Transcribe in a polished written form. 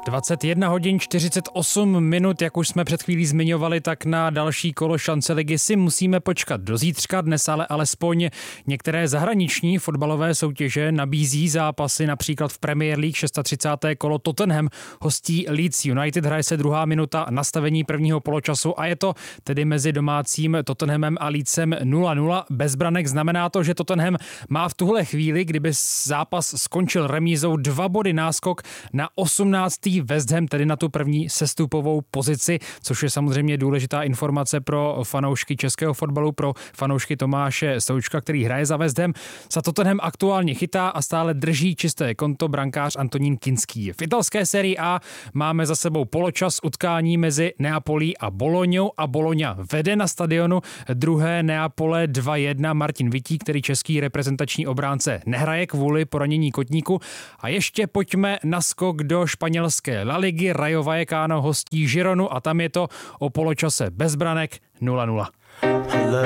21 hodin 48 minut, jak už jsme před chvílí zmiňovali, tak na další kolo šance ligy si musíme počkat do zítřka. Dnes ale alespoň některé zahraniční fotbalové soutěže nabízí zápasy, například v Premier League 36. kolo Tottenham hostí Leeds United, hraje se druhá minuta nastavení prvního poločasu a je to tedy mezi domácím Tottenhamem a Leedsem 0-0. Bez branek znamená to, že Tottenham má v tuhle chvíli, kdyby zápas skončil remízou, 2 body náskok na 18. West Ham, tedy na tu první sestupovou pozici, což je samozřejmě důležitá informace pro fanoušky českého fotbalu, pro fanoušky Tomáše Součka, který hraje za West Ham. Za Tottenham aktuálně chytá a stále drží čisté konto brankář Antonín Kinský. V italské sérii A máme za sebou poločas utkání mezi Neapolí a Bolognou a Bologna vede na stadionu druhé Neapole 2-1. Martin Wittík, který český reprezentační obránce, nehraje kvůli poranění kotníku. A ještě pojďme na skok do španělské La Ligy. Rayo Vallecano hostí Gironu a tam je to o poločase bez branek 0-0.